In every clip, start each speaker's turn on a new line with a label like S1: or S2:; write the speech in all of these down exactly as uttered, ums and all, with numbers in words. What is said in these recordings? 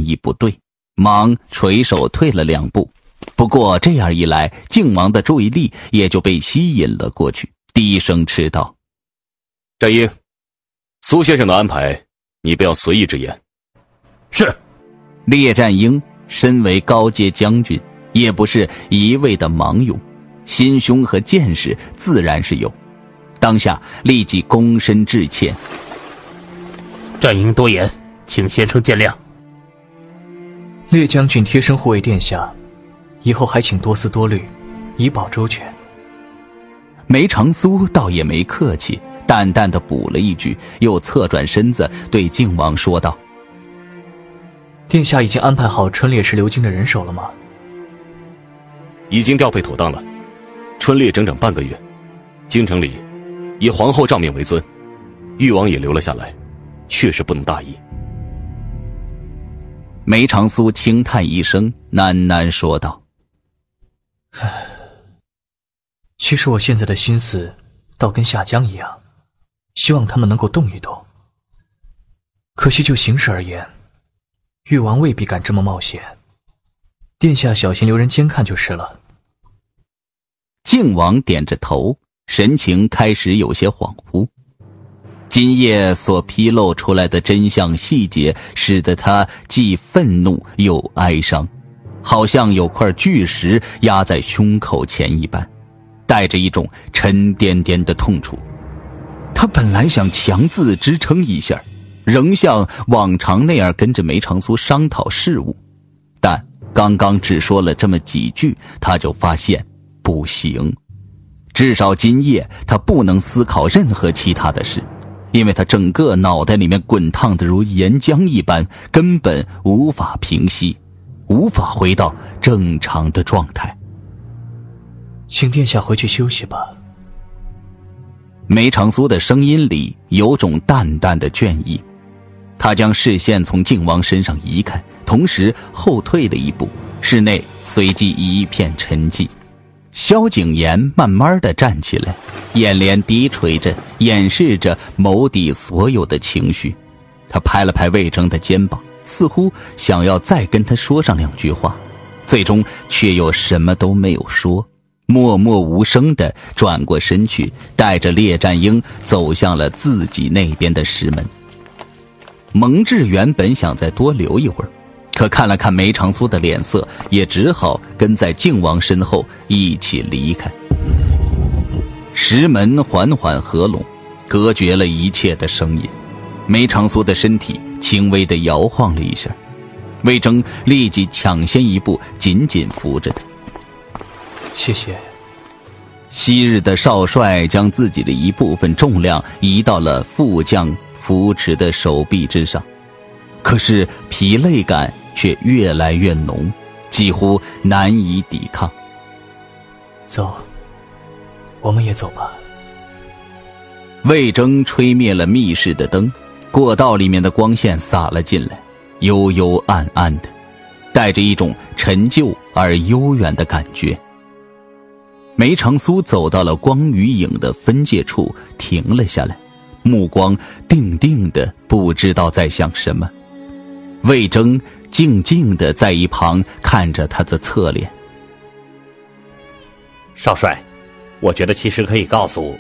S1: 意不对，忙垂手退了两步。不过这样一来，靖王的注意力也就被吸引了过去，低声斥道：
S2: 战英，苏先生的安排你不要随意直言。
S3: 是。
S1: 列战英身为高阶将军，也不是一味的盲勇，心胸和见识自然是有。当下立即躬身致歉：
S3: 战英多言，请先生见谅。
S4: 列将军贴身护卫殿下，以后还请多思多虑，以保周全。
S1: 梅长苏倒也没客气，淡淡的补了一句，又侧转身子对靖王说道：
S4: 殿下已经安排好春烈是流经的人手了吗？
S2: 已经调配妥当了，春烈整整半个月，京城里以皇后诏命为尊，誉王也留了下来，确实不能大意。
S1: 梅长苏轻叹一声，喃喃说道：
S4: 其实我现在的心思倒跟夏江一样，希望他们能够动一动。可惜就形势而言，誉王未必敢这么冒险，殿下小心留人监看就是了。
S1: 靖王点着头，神情开始有些恍惚。今夜所披露出来的真相细节，使得他既愤怒又哀伤，好像有块巨石压在胸口前一般，带着一种沉甸甸的痛楚。他本来想强自支撑一下，仍像往常那样跟着梅长苏商讨事务，但刚刚只说了这么几句，他就发现不行。至少今夜他不能思考任何其他的事，因为他整个脑袋里面滚烫的如岩浆一般，根本无法平息，无法回到正常的状态。
S4: 请殿下回去休息吧。
S1: 梅长苏的声音里有种淡淡的倦意，他将视线从靖王身上移开，同时后退了一步，室内随即一片沉寂。萧景琰慢慢地站起来，眼帘低垂着，掩饰着眸底所有的情绪。他拍了拍魏征的肩膀，似乎想要再跟他说上两句话，最终却又什么都没有说，默默无声地转过身去，带着列战英走向了自己那边的石门。蒙挚原本想再多留一会儿，可看了看梅长苏的脸色，也只好跟在靖王身后一起离开。石门缓缓合拢，隔绝了一切的声音。梅长苏的身体轻微地摇晃了一下，魏征立即抢先一步，紧紧扶着他。
S4: 谢谢。
S1: 昔日的少帅将自己的一部分重量移到了副将扶持的手臂之上，可是疲累感却越来越浓，几乎难以抵抗。
S4: 走，我们也走吧。
S1: 魏征吹灭了密室的灯，过道里面的光线洒了进来，幽幽暗暗的，带着一种陈旧而悠远的感觉。梅长苏走到了光与影的分界处，停了下来，目光定定的，不知道在想什么。魏征静静地在一旁看着他的侧脸。
S3: 少帅，我觉得其实可以告诉。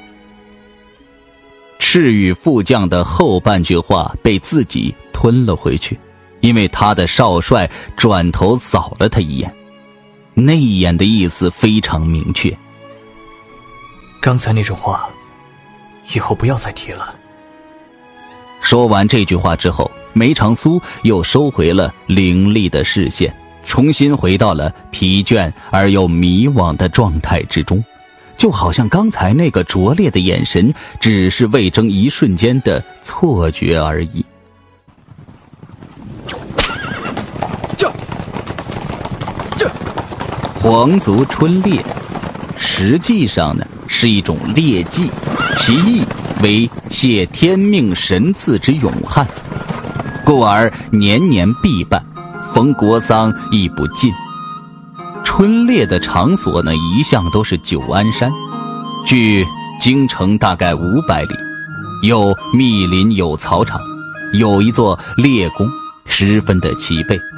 S1: 赤羽副将的后半句话被自己吞了回去，因为他的少帅转头扫了他一眼，那一眼的意思非常明确。
S4: 刚才那种话，以后不要再提了。
S1: 说完这句话之后，梅长苏又收回了凌厉的视线，重新回到了疲倦而又迷惘的状态之中，就好像刚才那个拙劣的眼神只是魏征一瞬间的错觉而已。皇族春猎实际上呢是一种猎技，其意为谢天命神赐之勇悍，故而年年必办，逢国丧亦不尽。春猎的场所呢，一向都是九安山，距京城大概五百里，有密林有草场，有一座猎宫，十分的齐备。